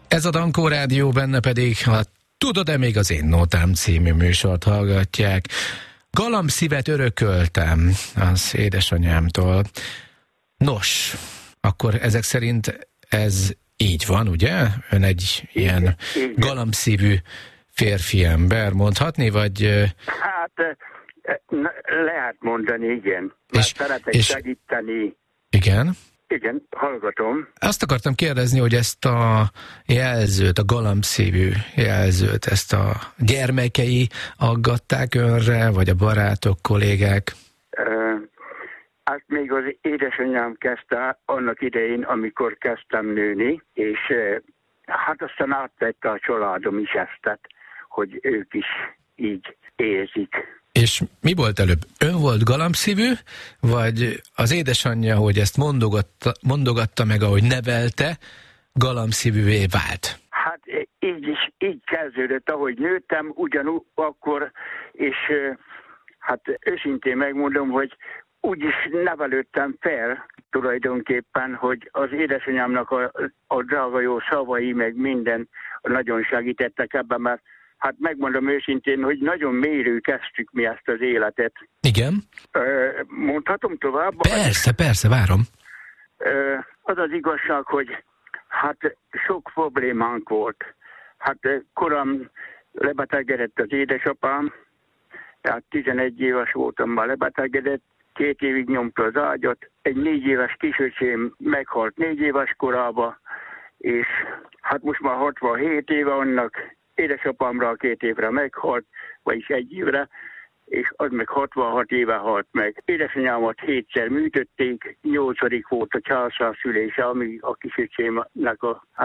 Ez a Dankó Rádió, benne pedig a Tudod-e még az én nótám című műsort hallgatják. Galambszívet örököltem az édesanyámtól. Nos, akkor ezek szerint ez így van, ugye? Ön egy ilyen galambszívű férfi ember, mondhatni, vagy... Hát, lehet mondani, igen. Mert szeretek segíteni. Igen? Igen, hallgatom. Azt akartam kérdezni, hogy ezt a jelzőt, a galambszívű jelzőt, ezt a gyermekei aggatták önre, vagy a barátok, kollégák? Azt még az édesanyám kezdte annak idején, amikor kezdtem nőni, és hát aztán átvette a családom is ezt, hogy ők is így érzik. És mi volt előbb? Ön volt galambszívű, vagy az édesanyja, hogy ezt mondogatta meg, ahogy nevelte, galambszívűvé vált? Hát így kezdődött, ahogy nőttem, ugyanakkor, és hát őszintén megmondom, hogy úgy is nevelődtem fel tulajdonképpen, hogy az édesanyámnak a drága jó szavai, meg minden nagyon segítettek ebben, mert hát megmondom őszintén, hogy nagyon mélyről kezdtük mi ezt az életet. Igen. Mondhatom tovább? Persze, várom. Az az igazság, hogy hát sok problémánk volt. Hát koram lebetegedett az édesapám, tehát 11 éves voltam, már lebetegedett, 2 évig nyomta az ágyat. Egy 4 éves kisöcsém meghalt 4 éves korába, és hát most már 67 éve annak, édesapámra 2 évre meghalt, vagyis 1 évre, és az meg 66 éve halt meg. Édesanyámat 7-szer műtötték, 8. volt a császárszülése, ami a kisöcsémnek a